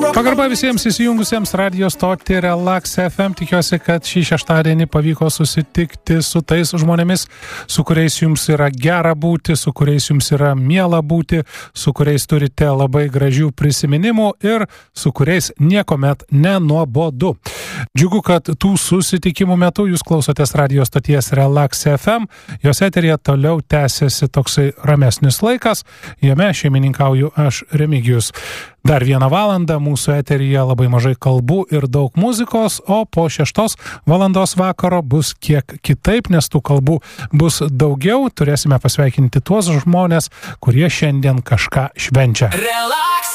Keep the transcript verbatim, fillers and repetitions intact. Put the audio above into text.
Pagarba visiems įsijungusiems radio stotį Relax F M. Tikiuosi, kad šį šeštadienį pavyko susitikti su tais žmonėmis, su kuriais jums yra gera būti, su kuriais jums yra miela būti, su kuriais turite labai gražių prisiminimų ir su kuriais niekuomet nenuobodu. Džiugu, kad tų susitikimų metu jūs klausotės radio stoties Relax F M. Jos eteryje toliau tęsiasi toksai ramesnis laikas. Jame šeimininkauju aš, Remigijus. Dar vieną valandą mūsų eteryje labai mažai kalbų ir daug muzikos, o po šeštos valandos vakaro bus kiek kitaip, nes tų kalbų bus daugiau. Turėsime pasveikinti tuos žmonės, kurie šiandien kažką švenčia. Relax.